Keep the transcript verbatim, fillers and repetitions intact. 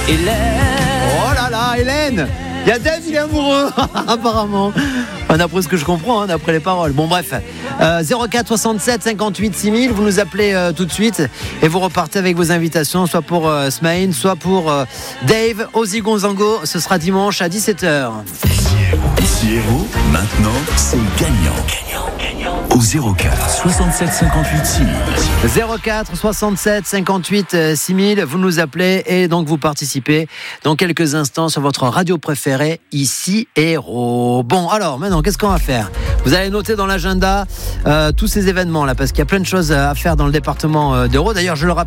Oh là là, Hélène. Il y a Dave, il est amoureux, apparemment. Enfin, d'après ce que je comprends, hein, d'après les paroles. Bon, bref. Euh, zéro quatre soixante-sept cinquante-huit six mille, vous nous appelez euh, tout de suite et vous repartez avec vos invitations, soit pour euh, Smaïn, soit pour euh, Dave, Ozzy Gonzango. Ce sera dimanche à dix-sept heures. Ici Héros, maintenant, c'est gagnant. Gagnant, gagnant. Au zéro quatre soixante-sept cinquante-huit six mille. zéro quatre soixante-sept cinquante-huit six mille, vous nous appelez et donc vous participez dans quelques instants sur votre radio préférée, Ici Héros. Bon, alors maintenant, qu'est-ce qu'on va faire ? Vous allez noter dans l'agenda euh, tous ces événements là, parce qu'il y a plein de choses à faire dans le département euh, d'Hérault. D'ailleurs, je le rappelle.